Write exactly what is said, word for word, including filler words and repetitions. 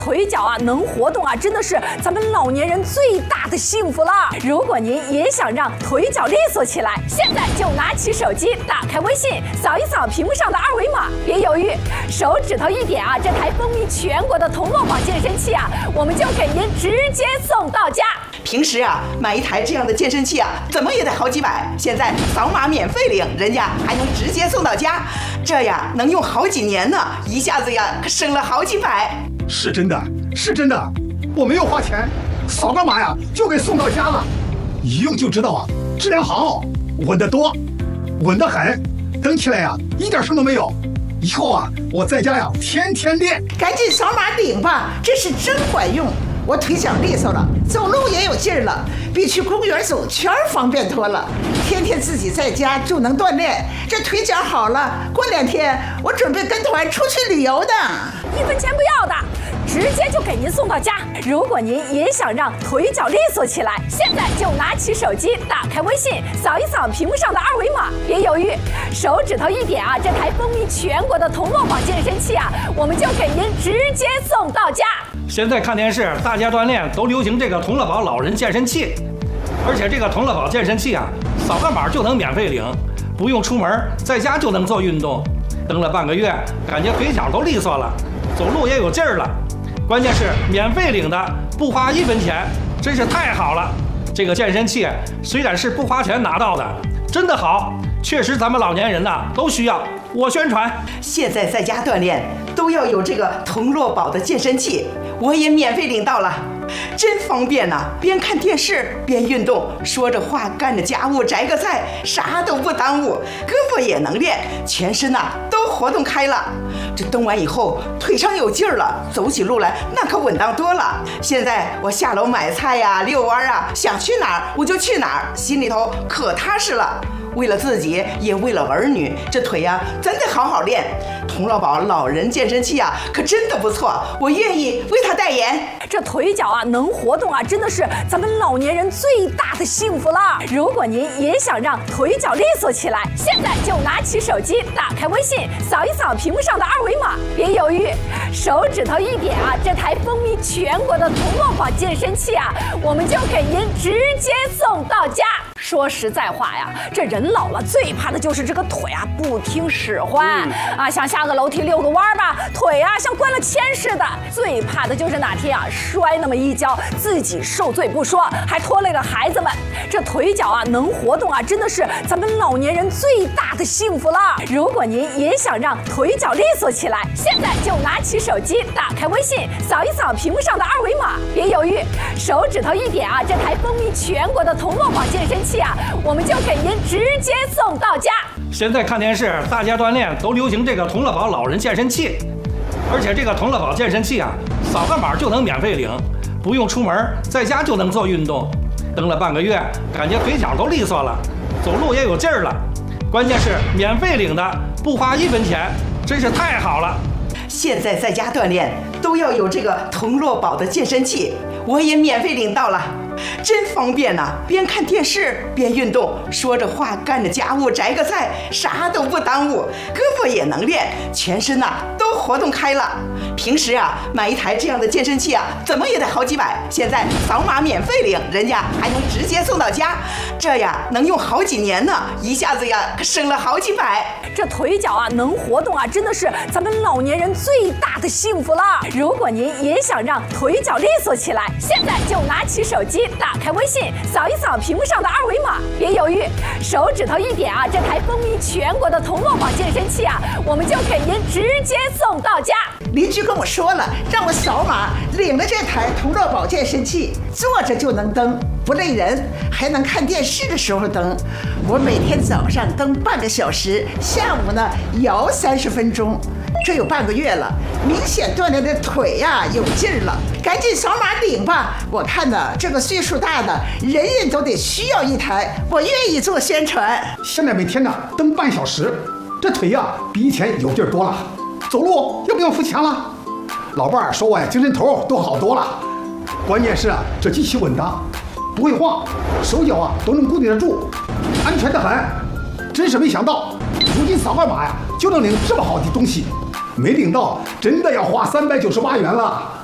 腿脚啊能活动啊，真的是咱们老年人最大的幸福了。如果您也想让腿脚利索起来，现在就拿起手机，打开微信，扫一扫屏幕上的二维码，别犹豫，手指头一点啊，这台风靡全国的同乐宝健身器啊，我们就给您直接送到家。 平时啊，买一台这样的健身器啊，怎么也得好几百，现在扫码免费领，人家还能直接送到家，这呀能用好几年呢，一下子呀可省了好几百。 是真的，是真的，我没有花钱，扫个码呀就给送到家了，一用就知道啊，质量好，稳得多，稳得很，蹬起来呀一点声都没有。以后啊，我在家呀天天练。 赶紧扫码领吧，这是真管用。我腿脚利索了，走路也有劲儿了，比去公园走圈方便多了。天天自己在家就能锻炼，这腿脚好了，过两天我准备跟团出去旅游的。 一分钱不要的，直接就给您送到家。如果您也想让腿脚利索起来，现在就拿起手机，打开微信，扫一扫屏幕上的二维码，别犹豫，手指头一点啊，这台风靡全国的同乐宝健身器啊，我们就给您直接送到家。 现在看电视，大家锻炼都流行这个同乐宝老人健身器，而且这个同乐宝健身器啊，扫个码就能免费领，不用出门，在家就能做运动。蹬了半个月，感觉腿脚都利索了，走路也有劲儿了。关键是免费领的，不花一分钱，真是太好了。这个健身器虽然是不花钱拿到的，真的好，确实咱们老年人呐都需要。我宣传， 现在在家锻炼都要有这个同乐宝的健身器，我也免费领到了，真方便呐、啊！边看电视边运动，说着话干着家务，摘个菜，啥都不耽误，胳膊也能练，全身呐、啊、都活动开了。这蹬完以后，腿上有劲儿了，走起路来那可稳当多了。现在我下楼买菜呀、遛弯啊，想去哪儿我就去哪儿，心里头可踏实了。为了自己，也为了儿女，这腿呀、啊、真得好好练。同乐宝老人健身器啊，可真的不错，我愿意为他代言。 这腿脚啊能活动啊，真的是咱们老年人最大的幸福了。如果您也想让腿脚利索起来，现在就拿起手机，打开微信，扫一扫屏幕上的二维码，别犹豫，手指头一点啊，这台风靡全国的同乐宝健身器啊，我们就给您直接送到家。说实在话呀，这人老了最怕的就是这个腿啊不听使唤、嗯、啊，想下个楼梯遛个弯吧，腿啊像灌了铅似的。最怕的就是哪天啊摔那么一跤，自己受罪不说，还拖累了孩子们。这腿脚啊能活动啊，真的是咱们老年人最大的幸福了。如果您也想让腿脚利索起来，现在就拿起手机，打开微信，扫一扫屏幕上的二维码，别犹豫，手指头一点啊，这台风靡全国的同乐宝健身器啊，我们就给您直接送到家。 现在看电视，大家锻炼都流行这个同乐宝老人健身器，而且这个同乐宝健身器啊，扫个码就能免费领，不用出门，在家就能做运动。蹬了半个月，感觉腿脚都利索了，走路也有劲儿了。关键是免费领的，不花一分钱，真是太好了。 现在在家锻炼都要有这个同乐宝的健身器，我也免费领到了，真方便呐、啊！边看电视边运动，说着话干着家务，摘个菜，啥都不耽误，胳膊也能练，全身呐、啊、都活动开了。平时啊，买一台这样的健身器啊，怎么也得好几百，现在扫码免费领，人家还能直接送到家，这呀能用好几年呢，一下子呀可省了好几百。 这腿脚啊能活动啊，真的是咱们老年人最大的幸福了。如果您也想让腿脚利索起来，现在就拿起手机，打开微信，扫一扫屏幕上的二维码，别犹豫，手指头一点啊，这台风靡全国的同乐宝健身器啊，我们就给您直接送到家。 邻居跟我说了，让我扫码领了这台同乐宝健身器，坐着就能蹬，不累人，还能看电视的时候蹬。我每天早上蹬半个小时，下午呢摇三十分钟，这有半个月了，明显锻炼的腿呀、啊、有劲儿了。赶紧扫码领吧！我看呢，这个岁数大的人人都得需要一台，我愿意做宣传。 现在每天呢蹬半小时，这腿呀、啊、比以前有劲儿多了，走路又不用付钱了。老伴儿说我呀精神头都好多了，关键是啊这机器稳当，不会晃，手脚啊都能固定得住，安全得很。真是没想到，如今扫个码呀就能领这么好的东西，没领到真的要花三百九十八元了。